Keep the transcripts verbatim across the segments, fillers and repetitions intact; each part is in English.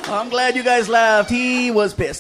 I'm glad you guys laughed. He was pissed.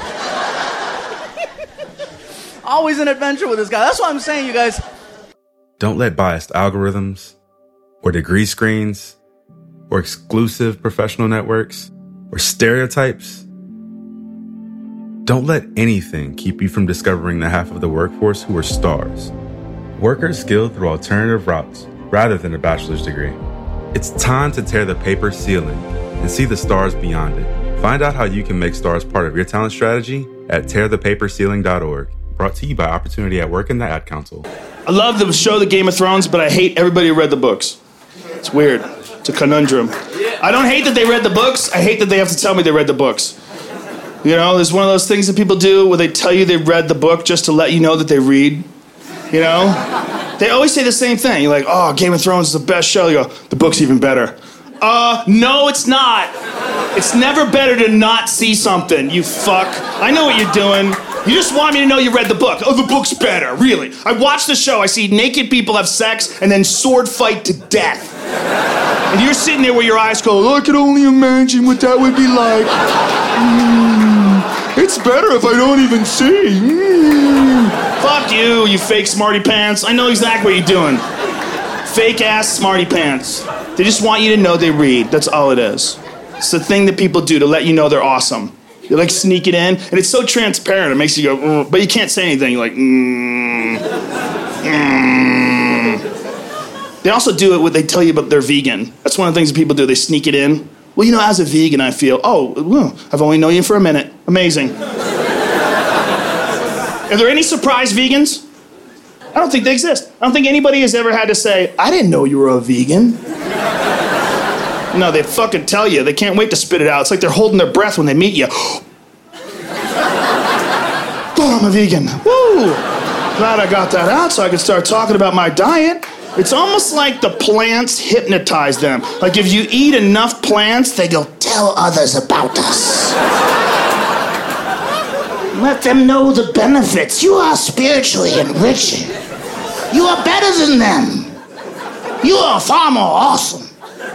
Always an adventure with this guy. That's what I'm saying, you guys. Don't let biased algorithms or degree screens or exclusive professional networks or stereotypes. Don't let anything keep you from discovering the half of the workforce who are stars. Workers skilled through alternative routes rather than a bachelor's degree. It's time to tear the paper ceiling and see the stars beyond it. Find out how you can make stars part of your talent strategy at tear the paper ceiling dot org. Brought to you by Opportunity at Work and the Ad Council. I love the show The Game of Thrones, but I hate everybody who read the books. It's weird. It's a conundrum. I don't hate that they read the books. I hate that they have to tell me they read the books. You know, there's one of those things that people do where they tell you they read the book just to let you know that they read. You know? They always say the same thing. You're like, oh, Game of Thrones is the best show. You go, the book's even better. Uh, no, it's not. It's never better to not see something, you fuck. I know what you're doing. You just want me to know you read the book. Oh, the book's better, really. I watch the show, I see naked people have sex and then sword fight to death. And you're sitting there with your eyes closed. Oh, I can only imagine what that would be like. Mm, it's better if I don't even see. Mm. Fuck you, you fake smarty pants. I know exactly what you're doing. Fake ass smarty pants. They just want you to know they read. That's all it is. It's the thing that people do to let you know they're awesome. You like sneak it in, and it's so transparent. It makes you go, mm, but you can't say anything. You're like, mm, mm. They also do it when they tell you about they're vegan. That's one of the things that people do. They sneak it in. Well, you know, as a vegan, I feel, oh, well, I've only known you for a minute. Amazing. Are there any surprise vegans? I don't think they exist. I don't think anybody has ever had to say, I didn't know you were a vegan. No, they fucking tell you. They can't wait to spit it out. It's like they're holding their breath when they meet you. Oh, I'm a vegan. Woo! Glad I got that out so I can start talking about my diet. It's almost like the plants hypnotize them. Like if you eat enough plants, they go, tell others about us. Let them know the benefits. You are spiritually enriching. You are better than them. You are far more awesome.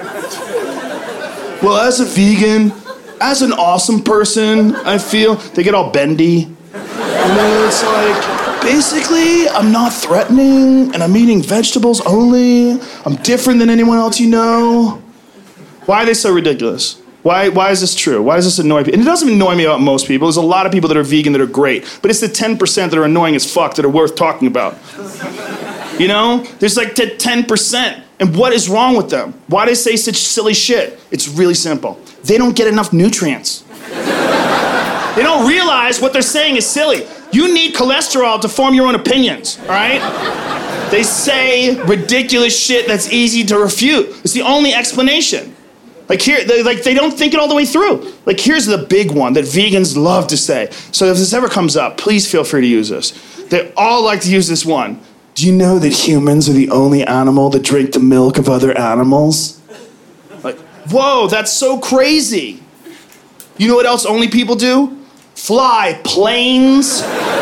Well, as a vegan, as an awesome person, I feel, they get all bendy. And then it's like, basically, I'm not threatening, and I'm eating vegetables only. I'm different than anyone else you know. Why are they so ridiculous? Why, why is this true? Why does this annoy people? And it doesn't annoy me about most people. There's a lot of people that are vegan that are great. But it's the ten percent that are annoying as fuck that are worth talking about. You know? There's like the ten percent. And what is wrong with them? Why do they say such silly shit? It's really simple. They don't get enough nutrients. They don't realize what they're saying is silly. You need cholesterol to form your own opinions, all right? They say ridiculous shit that's easy to refute. It's the only explanation. Like here, they, like they don't think it all the way through. Like here's the big one that vegans love to say. So if this ever comes up, please feel free to use this. They all like to use this one. Do you know that humans are the only animal that drink the milk of other animals? Like, whoa, that's so crazy. You know what else only people do? Fly planes,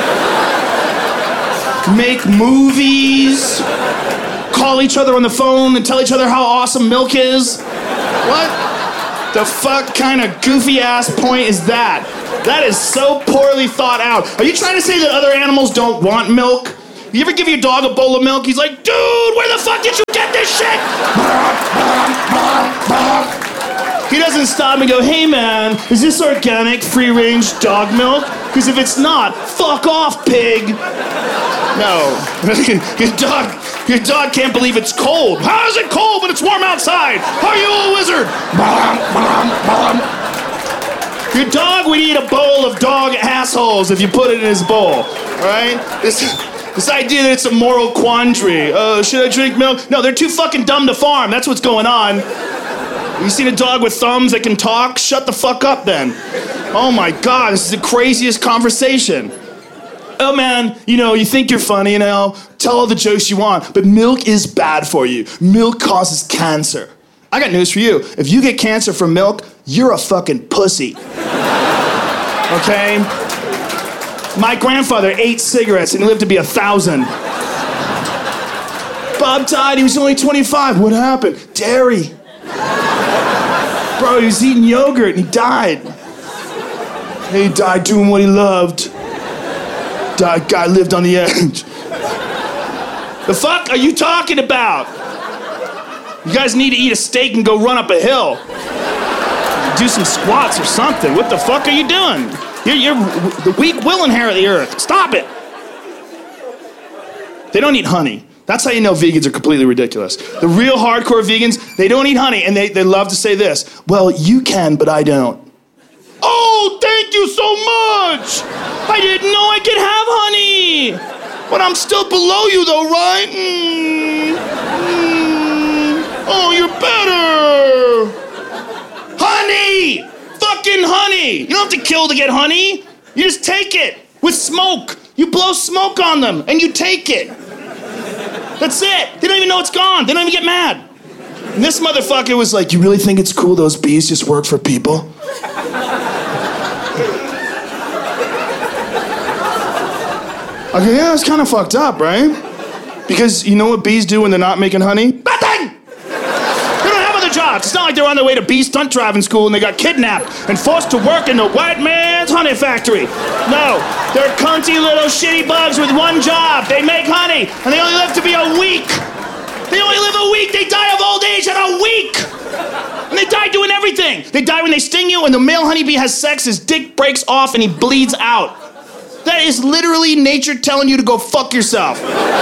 make movies, call each other on the phone and tell each other how awesome milk is. What the fuck kind of goofy ass point is that? That is so poorly thought out. Are you trying to say that other animals don't want milk? You ever give your dog a bowl of milk? He's like, dude, where the fuck did you get this shit? He doesn't stop and go, hey man, is this organic, free-range dog milk? Because if it's not, fuck off, pig. No, your dog, your dog can't believe it's cold. How is it cold when it's warm outside? Are you a wizard? Your dog would eat a bowl of dog assholes if you put it in his bowl, all right? This, this idea that it's a moral quandary. Uh, should I drink milk? No, they're too fucking dumb to farm. That's what's going on. You seen a dog with thumbs that can talk? Shut the fuck up then. Oh my God, this is the craziest conversation. Oh man, you know, you think you're funny, you know, tell all the jokes you want, but milk is bad for you. Milk causes cancer. I got news for you. If you get cancer from milk, you're a fucking pussy. Okay? My grandfather ate cigarettes and he lived to be a thousand. Bob died, he was only twenty-five. What happened? Dairy. Bro, he was eating yogurt and he died. He died doing what he loved. Died, guy lived on the edge. The fuck are you talking about? You guys need to eat a steak and go run up a hill. Do some squats or something. What the fuck are you doing? You're, you're the weak willing hair of the earth. Stop it. They don't eat honey. That's how you know vegans are completely ridiculous. The real hardcore vegans, they don't eat honey, and they, they love to say this. Well, you can, but I don't. Oh, thank you so much. I didn't know I could have honey. But I'm still below you, though, right? Mm, mm. Oh, you're better. Honey! Fucking honey! You don't have to kill to get honey. You just take it with smoke. You blow smoke on them and you take it. That's it. They don't even know it's gone. They don't even get mad. And this motherfucker was like, you really think it's cool those bees just work for people? Okay, yeah, it's kind of fucked up, right? Because you know what bees do when they're not making honey? Nothing! They don't have other jobs. It's not like they're on their way to bee stunt driving school and they got kidnapped and forced to work in the white man's honey factory. No, they're cunty little shitty bugs with one job. They make honey and they only live to be a week. They only live a week. They die of old age in a week. And they die doing everything. They die when they sting you and the male honeybee has sex, his dick breaks off and he bleeds out. That is literally nature telling you to go fuck yourself.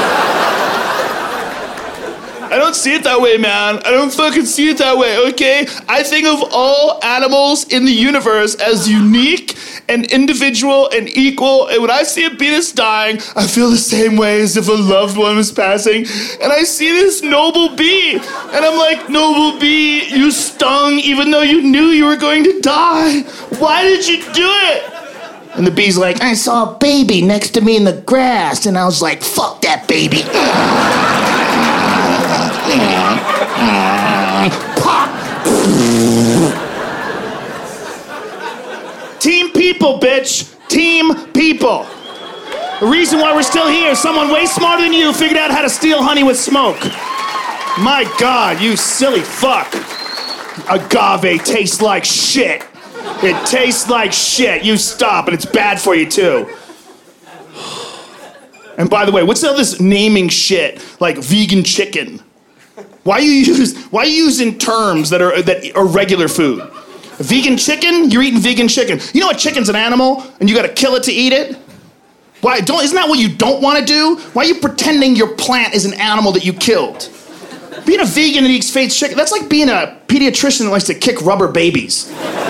I don't see it that way, man. I don't fucking see it that way, okay? I think of all animals in the universe as unique and individual and equal. And when I see a penis dying, I feel the same way as if a loved one was passing. And I see this noble bee. And I'm like, noble bee, you stung even though you knew you were going to die. Why did you do it? And the bee's like, I saw a baby next to me in the grass. And I was like, fuck that baby. Team people, bitch. Team people. The reason why we're still here, someone way smarter than you figured out how to steal honey with smoke. My God, you silly fuck. Agave tastes like shit. It tastes like shit. You stop, and it's bad for you, too. And by the way, what's all this naming shit like vegan chicken? Why you use why you using terms that are that are regular food? Vegan chicken? You're eating vegan chicken. You know what chicken's an animal, and you got to kill it to eat it? Why don't? Isn't that what you don't want to do? Why are you pretending your plant is an animal that you killed? Being a vegan that eats fake chicken, that's like being a pediatrician that likes to kick rubber babies.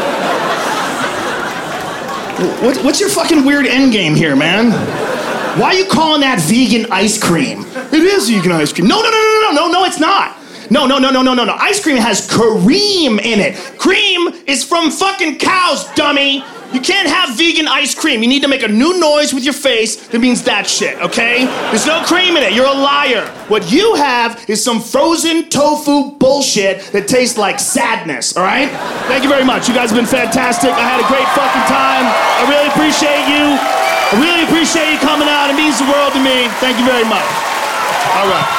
What, what's your fucking weird end game here, man? Why are you calling that vegan ice cream? It is vegan ice cream. No, no, no, no, no, no, no, it's not. No, no, no, no, no, no, no. Ice cream has cream in it. Cream is from fucking cows, dummy. You can't have vegan ice cream. You need to make a new noise with your face that means that shit, okay? There's no cream in it. You're a liar. What you have is some frozen tofu bullshit that tastes like sadness, all right? Thank you very much. You guys have been fantastic. I had a great fucking time. I really appreciate you. I really appreciate you coming out. It means the world to me. Thank you very much. All right.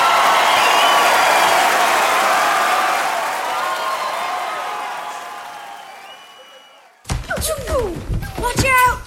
Watch out!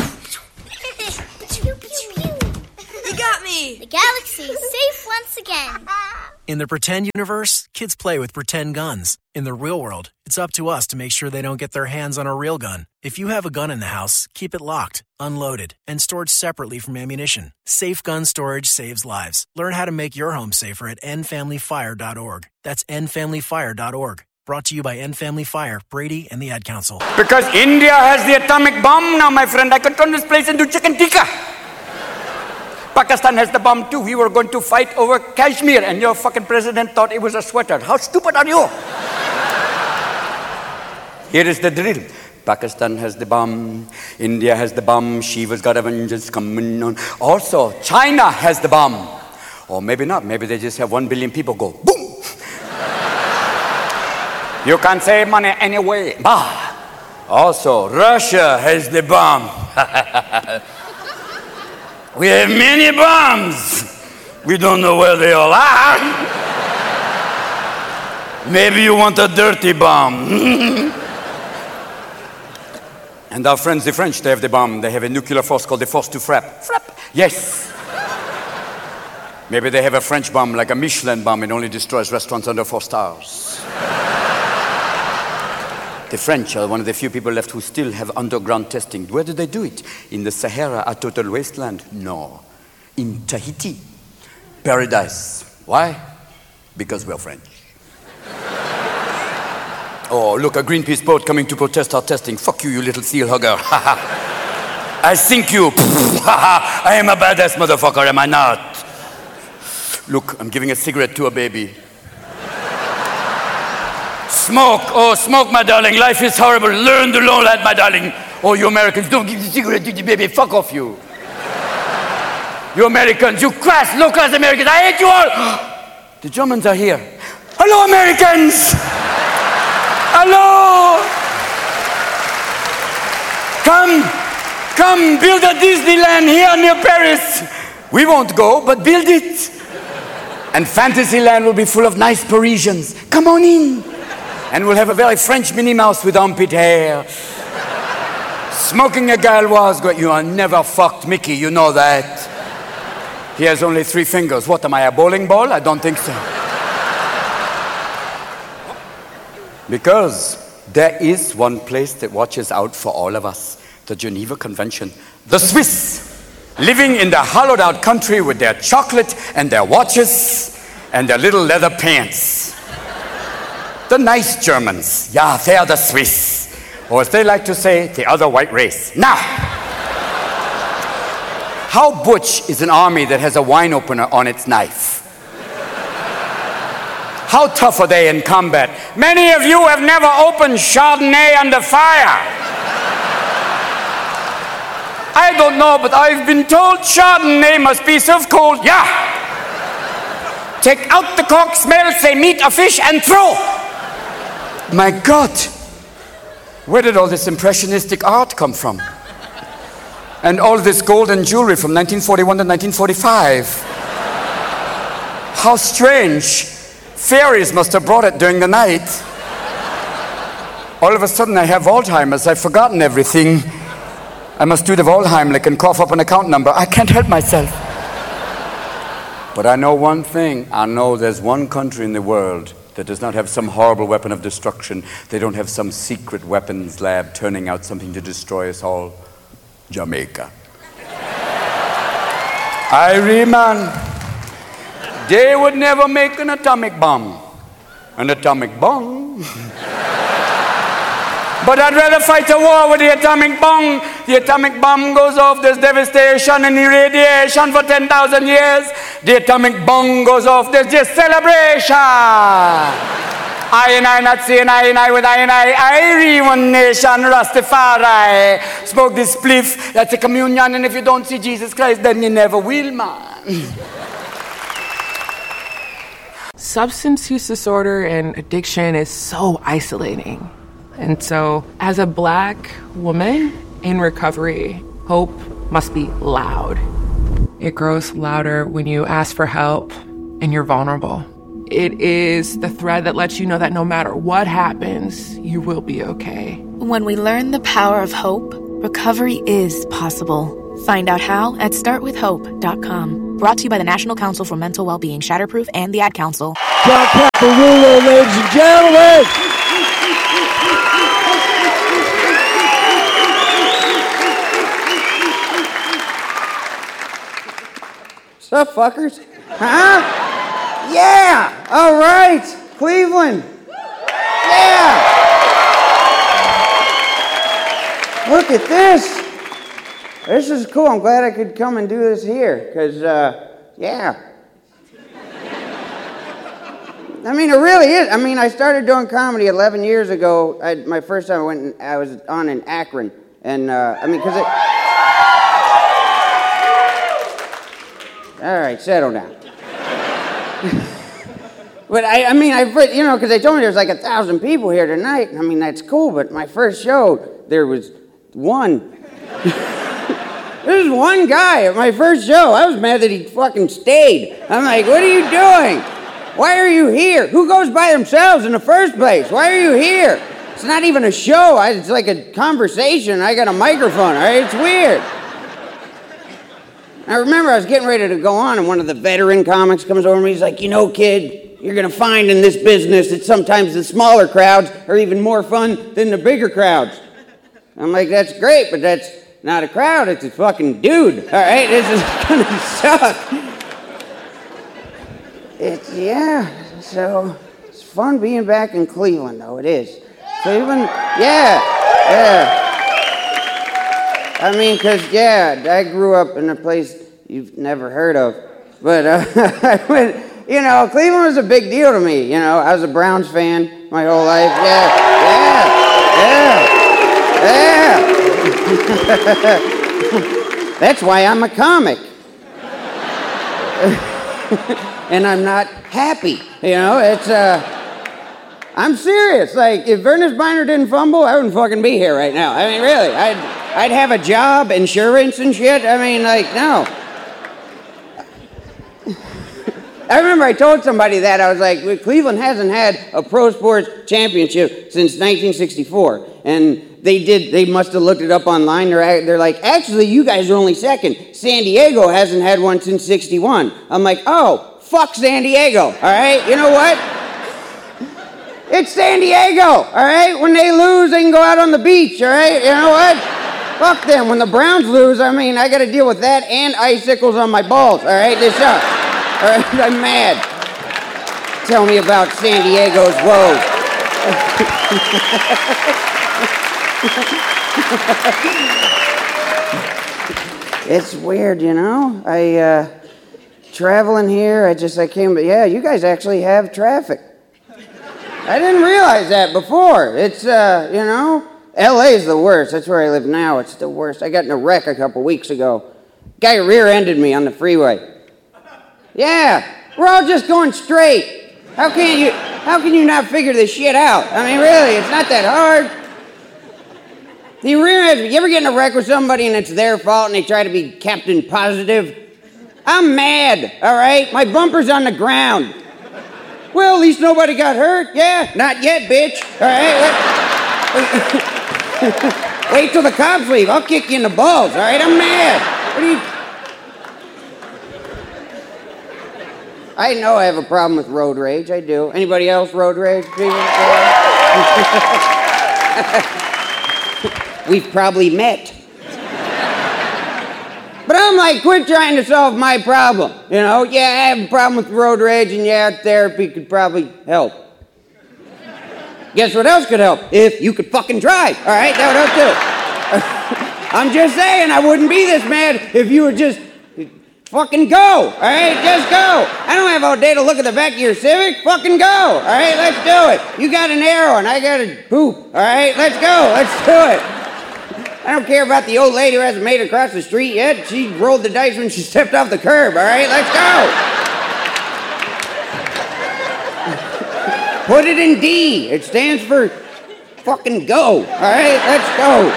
You got me! The galaxy is safe once again. In the pretend universe, kids play with pretend guns. In the real world, it's up to us to make sure they don't get their hands on a real gun. If you have a gun in the house, keep it locked, unloaded, and stored separately from ammunition. Safe gun storage saves lives. Learn how to make your home safer at end family fire dot org. That's end family fire dot org. Brought to you by End Family Fire, Brady, and the Ad Council. Because India has the atomic bomb now, my friend. I can turn this place into chicken tikka. Pakistan has the bomb too. We were going to fight over Kashmir, and your fucking president thought it was a sweater. How stupid are you? Here is the drill. Pakistan has the bomb. India has the bomb. Shiva's got a vengeance coming on. Also, China has the bomb. Or maybe not. Maybe they just have one billion people go boom. You can save money anyway. Bah. Also, Russia has the bomb. We have many bombs. We don't know where they all are. Maybe you want a dirty bomb. And our friends, the French, they have the bomb. They have a nuclear force called the force to frap. Frap, yes. Maybe they have a French bomb, like a Michelin bomb. It only destroys restaurants under four stars. The French are one of the few people left who still have underground testing. Where do they do it? In the Sahara, a total wasteland? No. In Tahiti. Paradise. Why? Because we're French. Oh, look, a Greenpeace boat coming to protest our testing. Fuck you, you little seal hugger. I sink you. I am a badass motherfucker, am I not? Look, I'm giving a cigarette to a baby. Smoke, oh, smoke, my darling. Life is horrible. Learn to know that, my darling. Oh, you Americans, don't give the cigarette to the baby. Fuck off, you. You Americans, you crass, low-class Americans. I hate you all. The Germans are here. Hello, Americans. Hello! Come, come, build a Disneyland here near Paris. We won't go, but build it. And Fantasyland will be full of nice Parisians. Come on in. And we'll have a very French Minnie Mouse with armpit hair. Smoking a Gauloise. You are never fucked Mickey, you know that. He has only three fingers. What, am I, a bowling ball? I don't think so. Because there is one place that watches out for all of us, the Geneva Convention. The Swiss, living in their hollowed out country with their chocolate and their watches and their little leather pants. The nice Germans, yeah, they're the Swiss. Or as they like to say, the other white race. Now, how butch is an army that has a wine opener on its knife? How tough are they in combat? Many of you have never opened Chardonnay under fire. I don't know, but I've been told Chardonnay must be served cold. Yeah. Take out the cork, smell, say meat or fish, and throw. My God. Where did all this impressionistic art come from? And all this golden jewelry from nineteen forty-one to nineteen forty-five. How strange. Fairies must have brought it during the night. All of a sudden I have Alzheimer's. I've forgotten everything. I must do the Volheimlich and cough up an account number. I can't help myself. But I know one thing. I know there's one country in the world that does not have some horrible weapon of destruction. They don't have some secret weapons lab turning out something to destroy us all. Jamaica. Irie, they would never make an atomic bomb. An atomic bomb. But I'd rather fight a war with the atomic bomb. The atomic bomb goes off, there's devastation and irradiation for ten thousand years. The atomic bomb goes off, there's just celebration. I and I not saying I and I with I and I. Irie, one nation, Rastafari. Smoke this spliff, that's a communion, and if you don't see Jesus Christ, then you never will, man. Substance use disorder and addiction is so isolating. And so, as a Black woman in recovery, hope must be loud. It grows louder when you ask for help and you're vulnerable. It is the thread that lets you know that no matter what happens, you will be okay. When we learn the power of hope, recovery is possible. Find out how at start with hope dot com. Brought to you by the National Council for Mental Wellbeing, Shatterproof, and the Ad Council. John Caparulo, ladies and gentlemen. What's up, fuckers? Huh? Yeah! All right! Cleveland! Yeah! Look at this! This is cool. I'm glad I could come and do this here, because, uh, yeah. I mean, it really is. I mean, I started doing comedy eleven years ago. I, my first time I went, and I was on in Akron, and, uh, I mean, because it... All right, settle down. But, I, I mean, I, you know, because they told me there's like a thousand people here tonight. I mean, that's cool, but my first show, there was one... There was one guy at my first show. I was mad that he fucking stayed. I'm like, what are you doing? Why are you here? Who goes by themselves in the first place? Why are you here? It's not even a show. I, it's like a conversation. I got a microphone, all right? It's weird. I remember I was getting ready to go on, and one of the veteran comics comes over to me. He's like, you know, kid, you're going to find in this business that sometimes the smaller crowds are even more fun than the bigger crowds. I'm like, that's great, but that's not a crowd. It's a fucking dude, all right? This is going to suck. It's, yeah, so it's fun being back in Cleveland, though. It is. Cleveland, yeah, yeah. I mean, because, yeah, I grew up in a place you've never heard of. But, uh, I went, you know, Cleveland was a big deal to me. You know, I was a Browns fan my whole life. Yeah, yeah, yeah, yeah. That's why I'm a comic. And I'm not happy, you know, it's, uh, I'm serious. Like, if Ernest Biner didn't fumble, I wouldn't fucking be here right now. I mean, really, I'd, I'd have a job, insurance and shit. I mean, like, no. I remember I told somebody that. I was like, Cleveland hasn't had a pro sports championship since nineteen sixty-four. And they did, they must have looked it up online. They're, they're like, actually, you guys are only second. San Diego hasn't had one since sixty-one. I'm like, oh. Fuck San Diego, all right? You know what? It's San Diego, all right? When they lose, they can go out on the beach, all right? You know what? Fuck them. When the Browns lose, I mean, I got to deal with that and icicles on my balls, all right? This sucks. All right? I'm mad. Tell me about San Diego's woes. It's weird, you know? I, uh... traveling here, I just, I came, but yeah, you guys actually have traffic. I didn't realize that before. It's, uh, you know, L A's the worst. That's where I live now. It's the worst. I got in a wreck a couple weeks ago. Guy rear-ended me on the freeway. Yeah, we're all just going straight. How can you, how can you not figure this shit out? I mean, really, it's not that hard. He rear-ended me. You ever get in a wreck with somebody and it's their fault and they try to be Captain Positive? I'm mad, all right? My bumper's on the ground. Well, at least nobody got hurt. Yeah, not yet, bitch. All right? Wait, wait till the cops leave. I'll kick you in the balls, all right? I'm mad. What are you... I know I have a problem with road rage. I do. Anybody else road rage? We've probably met. But I'm like, quit trying to solve my problem. You know, yeah, I have a problem with road rage, and yeah, therapy could probably help. Guess what else could help? If you could fucking drive, all right? That would help too. I'm just saying, I wouldn't be this mad if you would just fucking go, all right? Just go. I don't have all day to look at the back of your Civic. Fucking go, all right? Let's do it. You got an arrow, and I got a poop, all right? Let's go. Let's do it. I don't care about the old lady who hasn't made it across the street yet. She rolled the dice when she stepped off the curb, all right? Let's go. Put it in D. It stands for fucking go, all right? Let's go.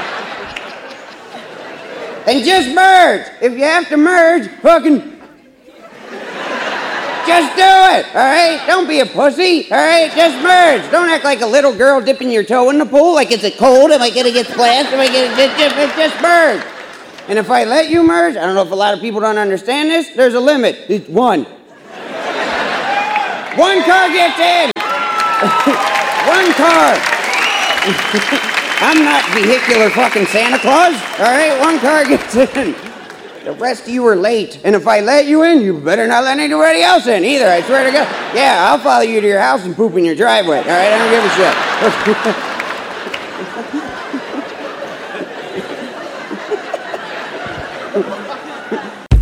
And just merge. If you have to merge, fucking... Just do it, all right? Don't be a pussy, all right? Just merge. Don't act like a little girl dipping your toe in the pool like it's a cold. Am I gonna get splashed? Am I gonna just, just, just merge? And if I let you merge, I don't know if a lot of people don't understand this, there's a limit. It's one. One car gets in. One car. I'm not vehicular fucking Santa Claus, all right? One car gets in. The rest of you are late. And if I let you in, you better not let anybody else in either, I swear to God. Yeah, I'll follow you to your house and poop in your driveway, all right? I don't give a shit.